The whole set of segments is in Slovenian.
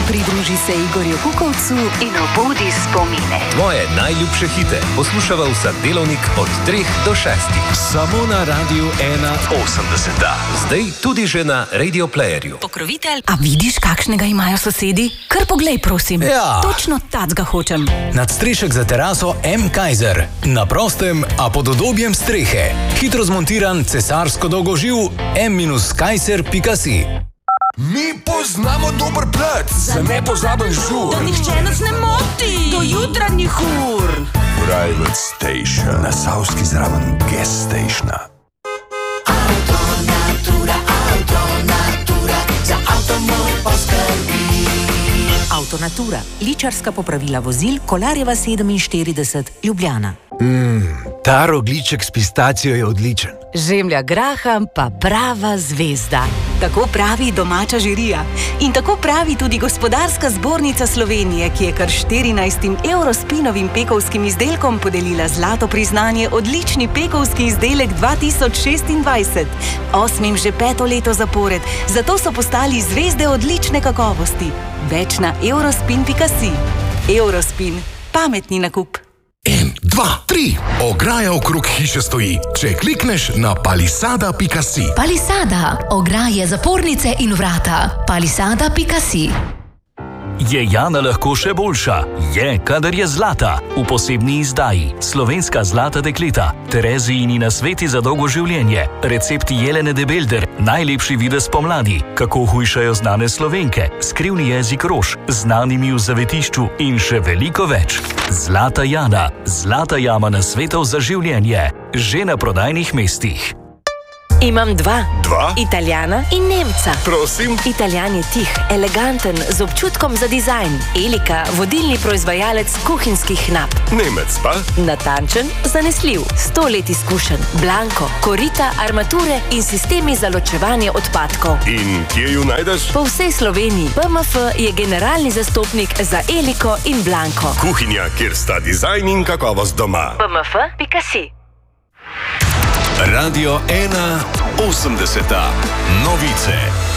Pridruži se Igorju Kukovcu in obudi spomine. Tvoje najljubše hite poslušava vsak delovnik od 3 do 6. Samo na Radiu 81. Zdaj tudi že na Radio Playerju. Pokrovitelj. A vidiš, kakšnega imajo sosedi? Kar poglej, prosim. Ja. Točno tacga hočem. Nadstrešek za teraso M. Kaiser. Na prostem, a pod udobjem strehe. Hitro zmontiran cesarsko dolgoživ m-kaiser.si. Mi poznamo dober plac za nepozaben žur. Da nihče nas ne moti do jutranjih ur. Private Station na Savski zraven Gas Stationa. Za avto moj poskrbi. Avtonatura, ličarska popravila vozil, Kolarjeva 47, Ljubljana. Ta rogljiček s pistacijo je odličen. Žemlja graham pa prava zvezda. Tako pravi domača žirija. In tako pravi tudi Gospodarska zbornica Slovenije, ki je kar 14 Eurospinovim pekovskim izdelkom podelila zlato priznanje odlični pekovski izdelek 2026. 8. že 5. leto zapored, zato so postali zvezde odlične kakovosti. Več na eurospin.si. Eurospin. Pametni nakup. 1, 2, 3. Ograja okrog hiše stoji. Če klikneš na palisada.si. Palisada. Ograje, zapornice in vrata. Palisada.si. Je Jana lahko še boljša? Je, kadar je zlata. V posebni izdaji Slovenska zlata dekleta, Terezijini nasveti za dolgo življenje, recepti Jelene de Belder, najlepši videz pomladi, kako hujšajo znane Slovenke, skrivni jezik rož, znanimi v zavetišču in še veliko več. Zlata Jana, zlata jama nasvetov za življenje, že na prodajnih mestih. Imam dva. Dva? Italijana in Nemca. Prosim? Italijan je tih, eleganten, z občutkom za dizajn. Elika, vodilni proizvajalec kuhinjskih nap. Nemec pa? Natančen, zanesljiv, 100 let izkušen. Blanko, korita, armature in sistemi za ločevanje odpadkov. In kje ju najdeš? Po vsej Sloveniji. BMF je generalni zastopnik za Eliko in Blanko. Kuhinja, kjer sta dizajn in kakovost doma. BMF.si. Radio 81. Novice.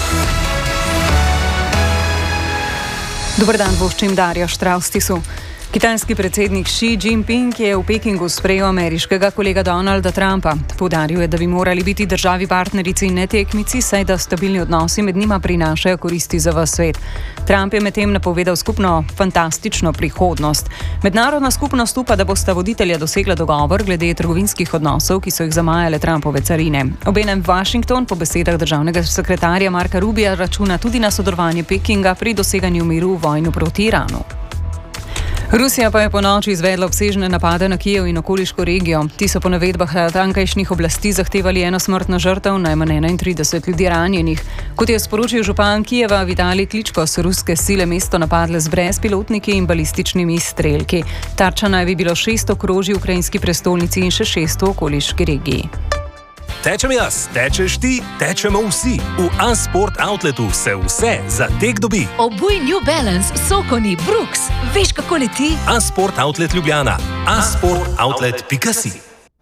Dober dan, voščim Darja Štraustisu. Kitajski predsednik Xi Jinping je v Pekingu sprejel ameriškega kolega Donalda Trumpa. Poudaril je, da bi morali biti državi partnerici in ne tekmici, saj da stabilni odnosi med njima prinašajo koristi za ves svet. Trump je medtem napovedal skupno fantastično prihodnost. Mednarodna skupnost upa, da bosta voditelja dosegla dogovor glede trgovinskih odnosov, ki so jih zamajale Trumpove carine. Obenem Washington po besedah državnega sekretarja Marka Rubija računa tudi na sodelovanje Pekinga pri doseganju miru v vojni proti Iranu. Rusija pa je po noči izvedla obsežne napade na Kijev in okoliško regijo. Ti so po navedbah tamkajšnjih oblasti zahtevali eno smrtno žrtev, najmanj 31 ljudi ranjenih. Kot je sporočil župan Kijeva Vitalij Kličko, so ruske sile mesto napadle z brezpilotniki in balističnimi strelki. Tarča naj bi bilo 6 okrožij v ukrajinski prestolnici in še 6 v okoliški regiji. Tečem jaz, tečeš ti, tečemo vsi. V A-Sport Outletu se vse za tek dobi. Obuj New Balance, Sokoni, Brooks. Veš, kako leti? A-Sport Outlet Ljubljana. A-sportoutlet.si.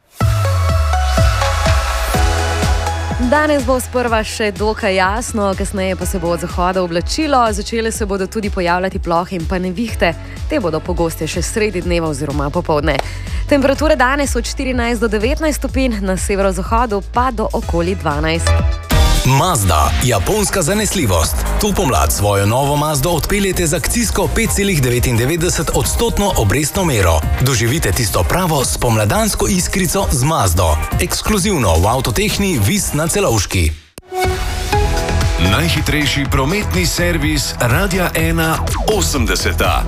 Danes bo sprva še dokaj jasno, kasneje pa se bo od zahoda oblačilo, začele se bodo tudi pojavljati plohe in pa nevihte. Te bodo pogoste še sredi dneva oziroma popoldne. Temperature danes od 14 do 19 stopinj, na severozahodu pa do okoli 12. Mazda, japonska zanesljivost. To pomlad svojo novo Mazdo odpeljete z akcijsko 5,99% obrestno mero. Doživite tisto pravo spomladansko iskrico z Mazdo. Ekskluzivno v Avtotehni Vis na Celovški. Najhitrejši prometni servis Radia 81.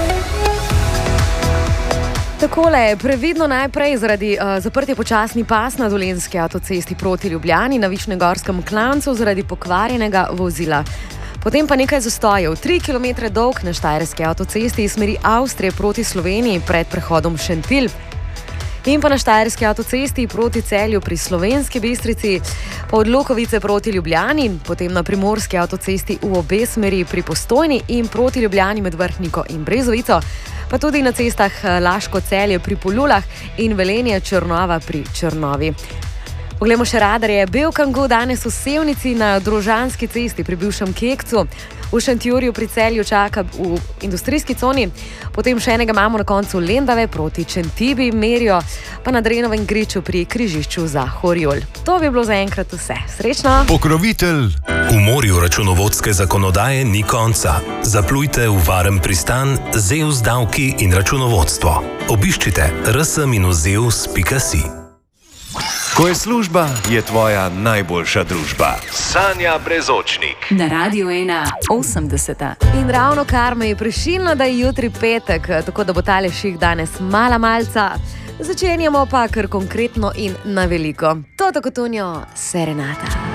Takole, previdno najprej zaradi zaprtja počasni pas na Dolenjski avtocesti proti Ljubljani na Višnjegorskem klancu zaradi pokvarjenega vozila. Potem pa nekaj zastojev. 3 km dolg na Štajerski avtocesti iz smeri Avstrije proti Sloveniji pred prehodom Šentilj. In pa na Štajerski avtocesti proti Celju pri Slovenski Bistrici, pa od Lukovice proti Ljubljani, potem na Primorski avtocesti v obe smeri pri Postojni in proti Ljubljani med Vrhniko in Brezovico, pa tudi na cestah Laško Celje pri Polulah in Velenje Črnova pri Črnovi. Poglejmo še radarje. Belkango danes v Sevnici na Drožanski cesti pri bivšem Kekcu. V Šentjurju pri Celju čaka v industrijski coni. Potem še enega imamo na koncu Lendave proti Čentibi, merijo pa na Drenovem griču pri križišču za Horjul. To bi bilo zaenkrat vse. Srečno! Pokrovitelj. V morju računovodske zakonodaje ni konca. Zaplujte v varen pristan Zeus davki in računovodstvo. Obiščite rs-zeus.si. Ko je služba, je tvoja najboljša družba. Sanja Brezočnik. Na Radiu 1 80. In ravno kar me je prešilno, da je jutri petek, tako da bo tale ših danes malca. Začenjamo pa kar konkretno in na veliko. Toto kotunjo Serenata.